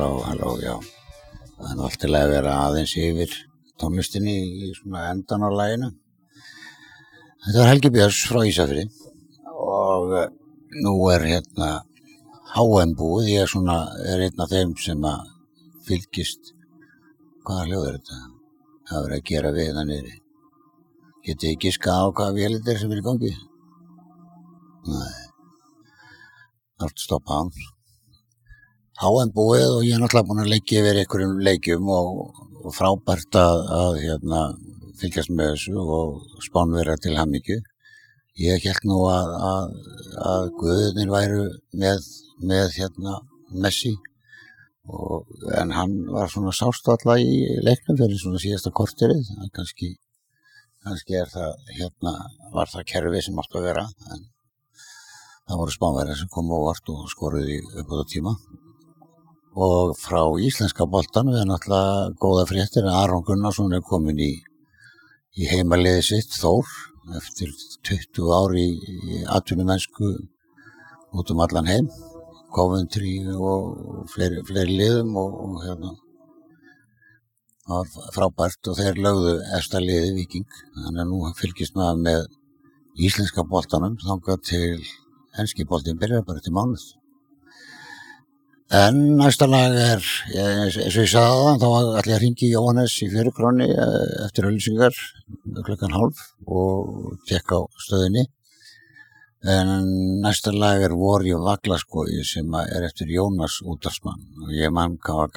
Halló, já. Það er allt til að vera aðeins yfir tónlistinni í svona endan á laginu. Þetta var Helgi Björns frá Ísafirði og nú er HM búið. Ég er einn af þeim sem að fylgist. Hvaða hljóð er þetta? Það verið að gera við það niðri. Getið þið giskað á hvaða vél þetta er sem er í gangi? Nei. Allt stoppa hann. HM búið og ég er náttúrulega búinn að leggja yfir einhverjum leikjum og frábært að fylgjast með þessu og Spánverja til hamingju. Ég hélt nú að guðirnir væru með Messi en hann var svona sást alla í leiknum fyrir svona síðasta korterið. Kannski er það var það kerfi sem átti að vera en það voru Spánverjar sem komu óvart og skoruðu upp á það tíma. Og frá íslenska boltanum er náttúrulega góða fréttir að Aron Gunnarsson er komin í heimaliðið sitt Þór eftir 20 ár í atvinnumennsku út allan heim, Coventry og fleiri liðum og það var frábært og þeir lögðu efsta liði Víking. Þannig að nú fylgist maður með íslenska boltanum þangað til enski boltinn byrjar bara til mánuð. En næsta lag er, eins og ég sagði áðan, þá ætla ég að hringi í Jóhannes í Fjörukrónni eftir auglýsingar 12:30 og tékka á stöðinni. En næsta lag er Vor í Vaglaskógi sem er eftir Jónas útvarpsmann og ég man hvað var